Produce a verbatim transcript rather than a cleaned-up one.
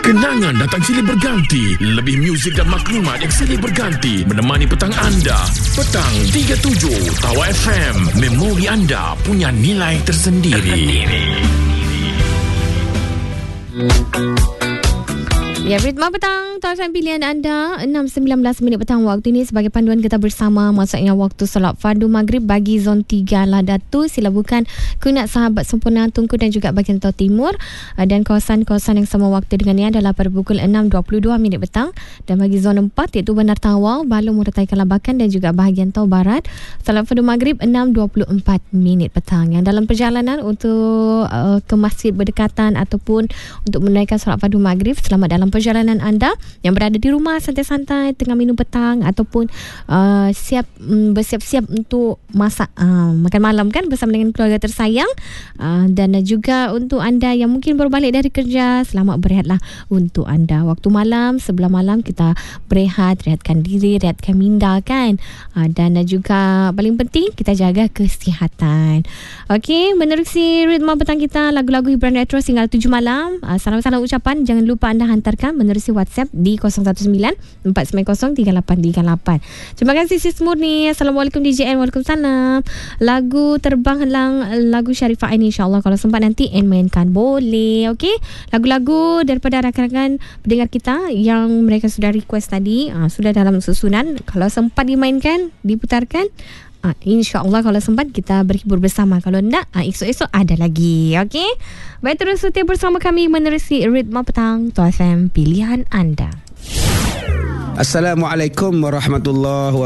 Kenangan datang silih berganti. Lebih muzik dan maklumat yang silih berganti menemani petang anda. Petang tiga puluh tujuh Tawa F M. Memori anda punya nilai tersendiri. Ya, Ritma Petang, tuan-tuan pilihan anda enam sembilan belas minit petang waktu ini sebagai panduan kita bersama, maksudnya waktu solat fardu maghrib bagi zon tiga Ladatu, Silabukan, Kunat, Sahabat Sempurna, Tunku dan juga bahagian Tau Timur, dan kawasan-kawasan yang sama waktu dengan ini adalah pada pukul enam dua puluh dua minit petang, dan bagi zon empat iaitu Bandar Tawau, Balong, Murtai, Kalabakan dan juga bahagian Tau Barat, solat fardu maghrib enam dua puluh empat minit petang. Yang dalam perjalanan untuk uh, ke masjid berdekatan ataupun untuk menunaikan solat fardu maghrib, selamat dalam perjalanan anda. Yang berada di rumah santai-santai tengah minum petang ataupun uh, siap um, bersiap-siap untuk masak uh, makan malam kan bersama dengan keluarga tersayang, uh, dan juga untuk anda yang mungkin baru balik dari kerja, selamat berehatlah untuk anda. Waktu malam, sebelah malam kita berehat, rehatkan diri, rehatkan minda kan, uh, dan juga paling penting kita jaga kesihatan. Okey, menerusi ritma petang kita, lagu-lagu hiburan retro hingga tujuh malam. uh, Salam-salam ucapan jangan lupa anda hantarkan menerusi WhatsApp di kosong satu sembilan empat sembilan kosong tiga lapan tiga lapan. Terima kasih Sis Murni. Assalamualaikum D J N. Waalaikumsalam. Lagu Terbang Helang, lagu Sharifah ini insyaAllah kalau sempat nanti N mainkan boleh. Okey, lagu-lagu daripada rakan-rakan pendengar kita yang mereka sudah request tadi, aa, sudah dalam susunan. Kalau sempat dimainkan, diputarkan, Ah, InsyaAllah kalau sempat kita berhibur bersama. Kalau tidak, ah, esok-esok ada lagi. Okey, baik, terus setia bersama kami menerusi Ritma Petang Tawa F M, pilihan anda. Assalamualaikum warahmatullahi wabarakatuh.